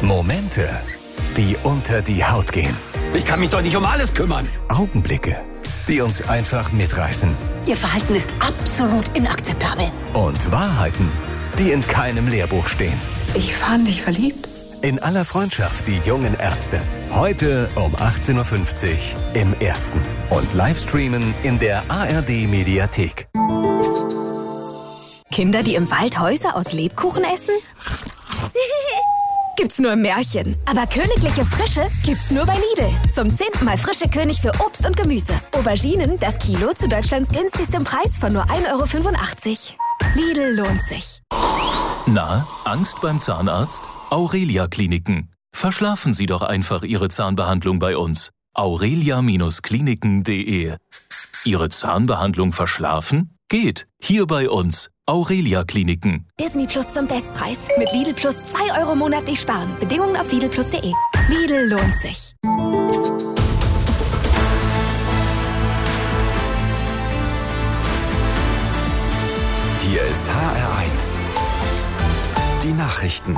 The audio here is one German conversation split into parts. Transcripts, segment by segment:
Momente, die unter die Haut gehen. Ich kann mich doch nicht um alles kümmern. Augenblicke, die uns einfach mitreißen. Ihr Verhalten ist absolut inakzeptabel. Und Wahrheiten, die in keinem Lehrbuch stehen. Ich fand dich verliebt. In aller Freundschaft, die jungen Ärzte. Heute um 18.50 Uhr im Ersten. Und Livestreamen in der ARD-Mediathek. Kinder, die im Wald Häuser aus Lebkuchen essen? Gibt's nur im Märchen. Aber königliche Frische gibt's nur bei Lidl. Zum 10. Mal frische König für Obst und Gemüse. Auberginen, das Kilo zu Deutschlands günstigstem Preis von nur 1,85 €. Lidl lohnt sich. Na, Angst beim Zahnarzt? Aurelia Kliniken. Verschlafen Sie doch einfach Ihre Zahnbehandlung bei uns. aurelia-kliniken.de. Ihre Zahnbehandlung verschlafen? Geht. Hier bei uns. Aurelia Kliniken. Disney Plus zum Bestpreis. Mit Lidl Plus 2 € monatlich sparen. Bedingungen auf lidlplus.de. Lidl lohnt sich. Hier ist HR1. Die Nachrichten.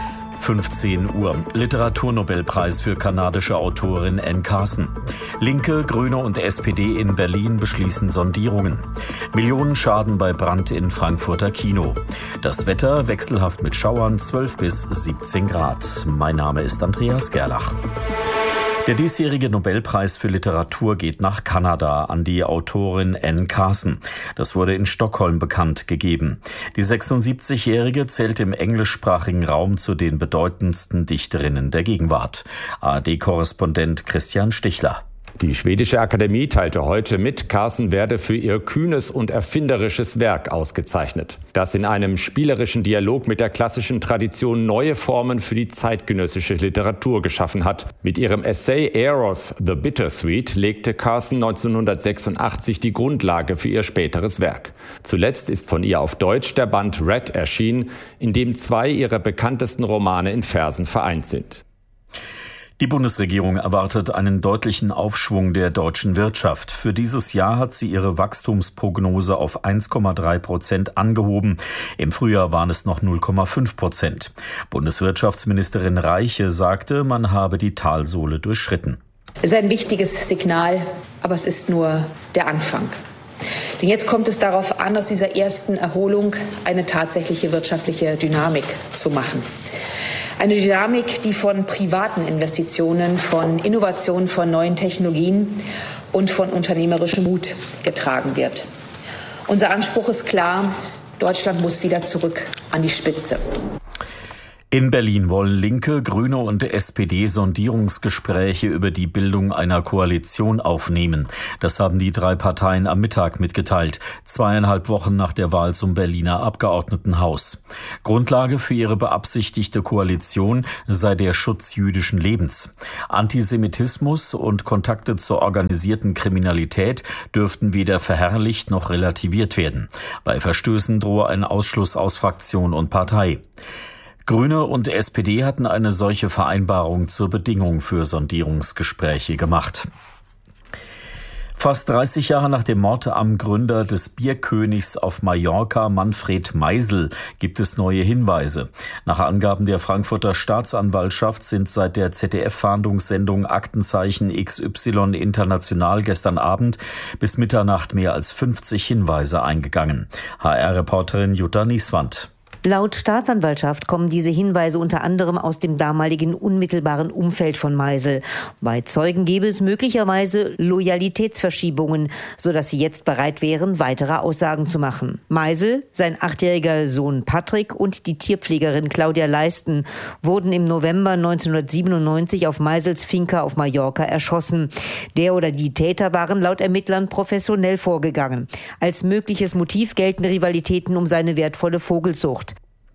15 Uhr. Literaturnobelpreis für kanadische Autorin Anne Carson. Linke, Grüne und SPD in Berlin beschließen Sondierungen. Millionenschaden bei Brand in Frankfurter Kino. Das Wetter wechselhaft mit Schauern, 12 bis 17 Grad. Mein Name ist Andreas Gerlach. Der diesjährige Nobelpreis für Literatur geht nach Kanada an die Autorin Anne Carson. Das wurde in Stockholm bekannt gegeben. Die 76-Jährige zählt im englischsprachigen Raum zu den bedeutendsten Dichterinnen der Gegenwart. ARD-Korrespondent Christian Stichler. Die schwedische Akademie teilte heute mit, Carson werde für ihr kühnes und erfinderisches Werk ausgezeichnet, das in einem spielerischen Dialog mit der klassischen Tradition neue Formen für die zeitgenössische Literatur geschaffen hat. Mit ihrem Essay Eros the Bittersweet legte Carson 1986 die Grundlage für ihr späteres Werk. Zuletzt ist von ihr auf Deutsch der Band Red erschienen, in dem 2 ihrer bekanntesten Romane in Versen vereint sind. Die Bundesregierung erwartet einen deutlichen Aufschwung der deutschen Wirtschaft. Für dieses Jahr hat sie ihre Wachstumsprognose auf 1,3% angehoben. Im Frühjahr waren es noch 0,5%. Bundeswirtschaftsministerin Reiche sagte, man habe die Talsohle durchschritten. Es ist ein wichtiges Signal, aber es ist nur der Anfang. Denn jetzt kommt es darauf an, aus dieser ersten Erholung eine tatsächliche wirtschaftliche Dynamik zu machen. Eine Dynamik, die von privaten Investitionen, von Innovationen, von neuen Technologien und von unternehmerischem Mut getragen wird. Unser Anspruch ist klar, Deutschland muss wieder zurück an die Spitze. In Berlin wollen Linke, Grüne und SPD Sondierungsgespräche über die Bildung einer Koalition aufnehmen. Das haben die 3 Parteien am Mittag mitgeteilt, 2,5 Wochen nach der Wahl zum Berliner Abgeordnetenhaus. Grundlage für ihre beabsichtigte Koalition sei der Schutz jüdischen Lebens. Antisemitismus und Kontakte zur organisierten Kriminalität dürften weder verherrlicht noch relativiert werden. Bei Verstößen drohe ein Ausschluss aus Fraktion und Partei. Grüne und SPD hatten eine solche Vereinbarung zur Bedingung für Sondierungsgespräche gemacht. Fast 30 Jahre nach dem Mord am Gründer des Bierkönigs auf Mallorca, Manfred Meisel, gibt es neue Hinweise. Nach Angaben der Frankfurter Staatsanwaltschaft sind seit der ZDF-Fahndungssendung Aktenzeichen XY International gestern Abend bis Mitternacht mehr als 50 Hinweise eingegangen. HR-Reporterin Jutta Nieswand. Laut Staatsanwaltschaft kommen diese Hinweise unter anderem aus dem damaligen unmittelbaren Umfeld von Meisel. Bei Zeugen gäbe es möglicherweise Loyalitätsverschiebungen, sodass sie jetzt bereit wären, weitere Aussagen zu machen. Meisel, sein 8-jähriger Sohn Patrick und die Tierpflegerin Claudia Leisten wurden im November 1997 auf Meisels Finca auf Mallorca erschossen. Der oder die Täter waren laut Ermittlern professionell vorgegangen. Als mögliches Motiv gelten Rivalitäten um seine wertvolle Vogelzucht.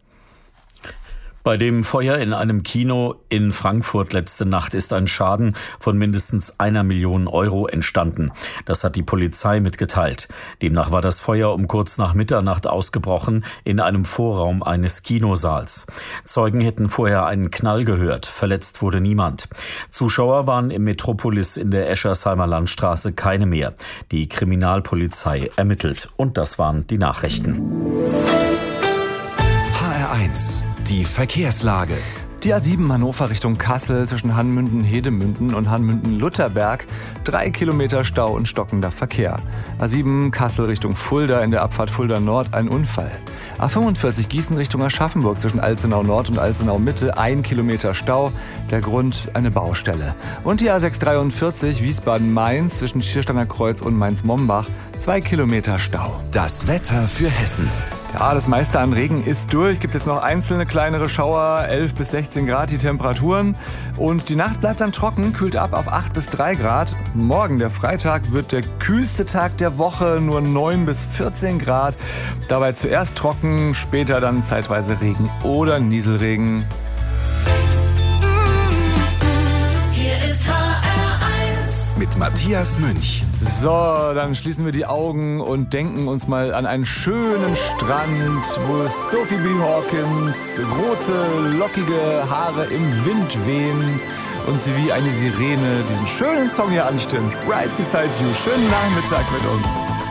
Bei dem Feuer in einem Kino in Frankfurt letzte Nacht ist ein Schaden von mindestens 1 Million Euro entstanden. Das hat die Polizei mitgeteilt. Demnach war das Feuer um kurz nach Mitternacht ausgebrochen in einem Vorraum eines Kinosaals. Zeugen hätten vorher einen Knall gehört. Verletzt wurde niemand. Zuschauer waren im Metropolis in der Eschersheimer Landstraße keine mehr. Die Kriminalpolizei ermittelt. Und das waren die Nachrichten. HR1. Die Verkehrslage. Die A7 Hannover Richtung Kassel zwischen Hanmünden-Hedemünden und Hanmünden-Lutherberg. 3 Kilometer Stau und stockender Verkehr. A7 Kassel Richtung Fulda in der Abfahrt Fulda Nord ein Unfall. A45 Gießen Richtung Aschaffenburg zwischen Alzenau Nord und Alzenau Mitte 1 Kilometer Stau. Der Grund eine Baustelle. Und die A643 Wiesbaden-Mainz zwischen Schiersteiner Kreuz und Mainz-Mombach 2 Kilometer Stau. Das Wetter für Hessen. Ja, das meiste an Regen ist durch. Gibt jetzt noch einzelne kleinere Schauer, 11 bis 16 Grad die Temperaturen. Und die Nacht bleibt dann trocken, kühlt ab auf 8 bis 3 Grad. Morgen, der Freitag, wird der kühlste Tag der Woche, nur 9 bis 14 Grad. Dabei zuerst trocken, später dann zeitweise Regen oder Nieselregen. Hier ist HR1 mit Matthias Münch. So, dann schließen wir die Augen und denken uns mal an einen schönen Strand, wo Sophie B. Hawkins rote, lockige Haare im Wind wehen und sie wie eine Sirene diesen schönen Song hier anstimmt. Right Beside You. Schönen Nachmittag mit uns.